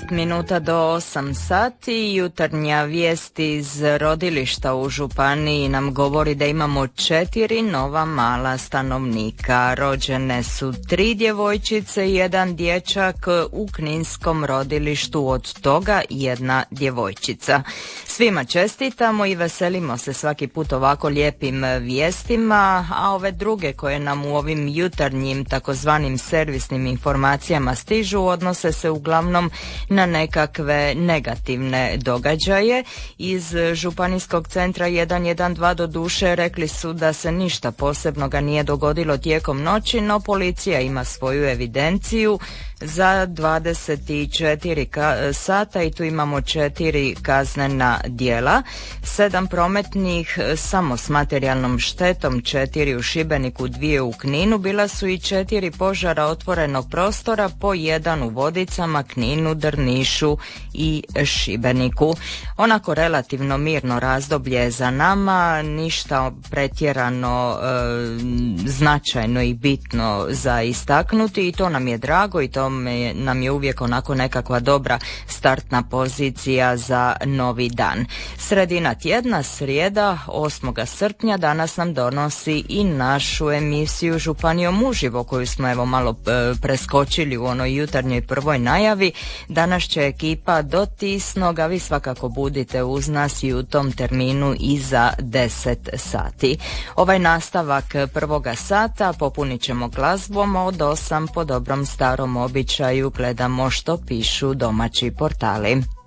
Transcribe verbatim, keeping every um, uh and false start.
dvadeset minuta do osam sati. Jutarnja vijest iz rodilišta u županiji nam govori da imamo četiri nova mala stanovnika. Rođene su tri djevojčice i jedan dječak u kninskom rodilištu, od toga jedna djevojčica. Svima čestitamo i veselimo se svaki put ovako lijepim vijestima, a ove druge koje nam u ovim jutarnjim takozvanim servisnim informacijama stižu odnose se uglavnom na nekakve negativne događaje. Iz županijskog centra jedan jedan dva do duše rekli su da se ništa posebnoga nije dogodilo tijekom noći, no policija ima svoju evidenciju za dvadeset četiri ka- sata i tu imamo četiri kaznena djela, sedam prometnih samo s materijalnom štetom, četiri u Šibeniku, dvije u Kninu. Bila su i četiri požara otvorenog prostora, po jedan u Vodicama, Kninu, Drnišu i Šibeniku. Onako relativno mirno razdoblje je za nama, ništa pretjerano e, značajno i bitno za istaknuti i to nam je drago i to me, nam je uvijek onako nekakva dobra startna pozicija za novi dan. Sredina tjedna, srijeda, osmog srpnja, danas nam donosi i našu emisiju Županijom uživo, koju smo evo malo e, preskočili u onoj jutarnjoj prvoj najavi. Danas će ekipa do Tisnog, a vi svakako budite uz nas i u tom terminu iza deset sati. Ovaj nastavak prvoga sata popunit ćemo glazbom, od osam po dobrom starom običaju gledamo što pišu domaći portali.